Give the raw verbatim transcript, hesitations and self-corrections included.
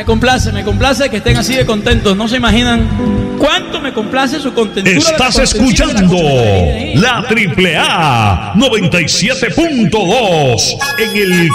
complace, me complace que estén así de contentos. No se imaginan cuánto me complace su contentura. Estás escuchando la Triple A noventa y siete punto dos en el